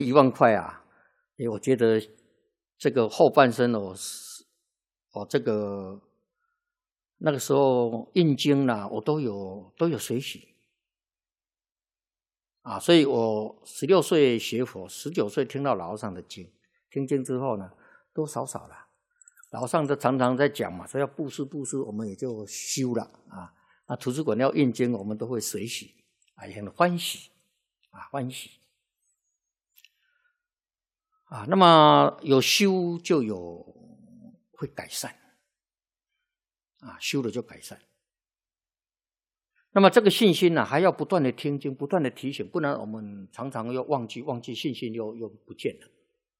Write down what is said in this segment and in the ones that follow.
10000块啊，我觉得这个后半生这个那个时候印经啦，我都有随喜啊，所以我16岁学佛，19岁听到老和尚的经，听经之后呢，多少了，老和尚都常常在讲嘛，说要布施，我们也就修了啊。那图书馆要印经，我们都会随喜啊，也很欢喜啊，啊，那么有修就有会改善啊，修了就改善。那么这个信心呢，还要不断的听经，不断的提醒，不然我们常常又忘记信心又不见了。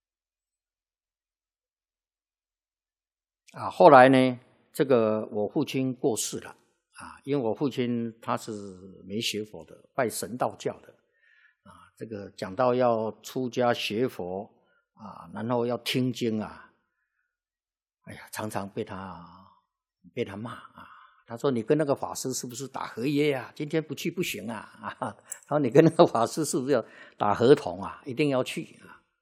啊，后来呢，这个我父亲过世了啊，因为我父亲他是没学佛的，拜神道教的啊，这个讲到要出家学佛啊，然后要听经啊，哎呀，常常被他骂啊。他说：“你跟那个法师是不是打合约啊？今天不去不行啊！”他说：“你跟那个法师是不是要打合同啊？一定要去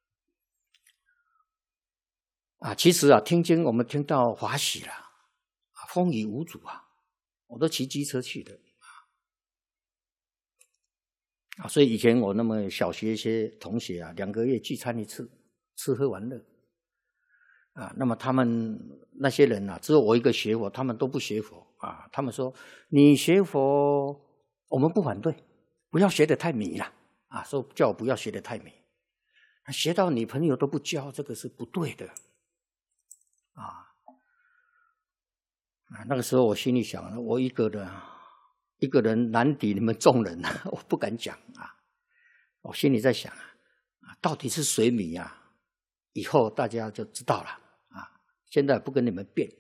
啊！”其实啊，听经我们听到欢喜了，风雨无阻啊，我都骑机车去的啊。所以以前我那么小学一些同学啊，2个月聚餐一次，吃喝玩乐啊。那么他们那些人啊，只有我一个学佛，他们都不学佛。啊，他们说你学佛，我们不反对，不要学得太迷了啊！说叫我不要学得太迷，学到女朋友都不交，这个是不对的啊！那个时候我心里想，我一个人难敌你们众人啊，我不敢讲啊！我心里在想到底是谁迷啊？以后大家就知道了啊！现在不跟你们辩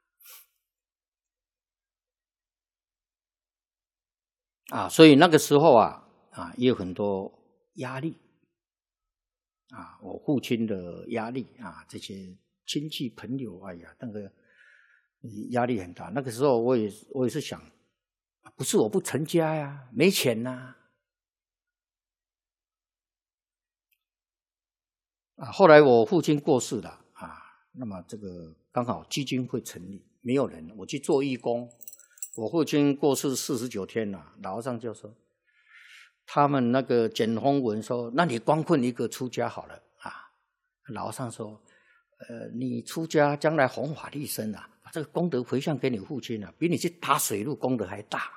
啊，所以那个时候也有很多压力啊，我父亲的压力啊，这些亲戚朋友，哎呀，那个压力很大。那个时候我也是想，不是我不成家呀，没钱呐后来我父亲过世了啊，那么这个刚好基金会成立，没有人，我去做义工。我父亲过世49天了，老和尚就说，他们那个简宏文说，那你光棍一个出家好了啊。老和尚说，你出家将来弘法利生啊，把这个功德回向给你父亲比你去打水路功德还大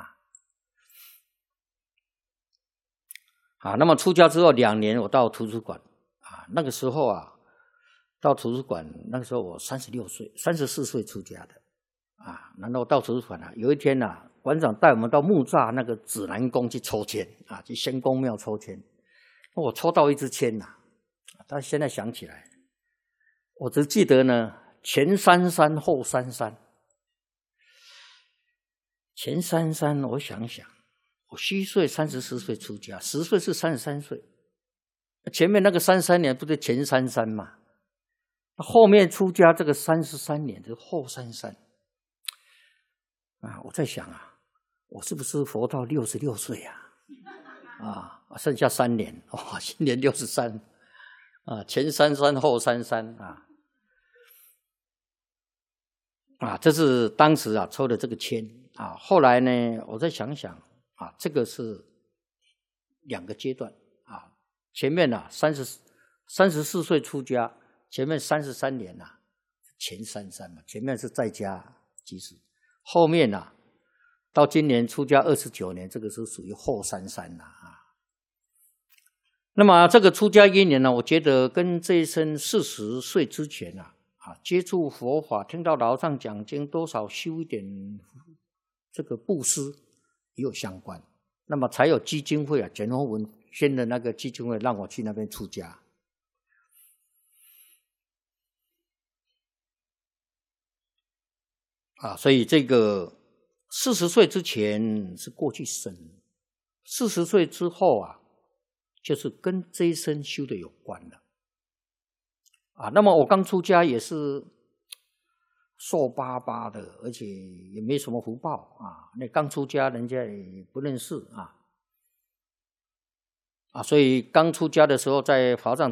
啊。那么出家之后2年，我到图书馆啊，那个时候到图书馆，那个时候我34岁出家的。然后到图书馆有一天馆长带我们到木栅那个指南宫去抽签去仙公庙抽签。我抽到一支签但现在想起来，我只记得呢，前33后33。前33，我想想，我虚岁34岁出家，10岁是33岁，前面那个33年不是前33嘛？后面出家这个33年是后33。我在想我是不是活到66岁剩下3年今年63前33后33这是当时抽的这个签后来呢，我再想想这个是2个阶段前面34岁出家，前面33年前33嘛，前面是在家居士。后面到今年出家29年，这个是属于后33那么这个出家1年呢，我觉得跟这一生40岁之前接触佛法，听到老和尚讲经，多少修一点这个布施也有相关。那么才有基金会简宏文宣的那个基金会让我去那边出家所以这个40岁之前是过去生，40岁之后就是跟这一生修的有关了那么我刚出家也是瘦巴巴的，而且也没什么福报那刚出家人家也不认识所以刚出家的时候，在华藏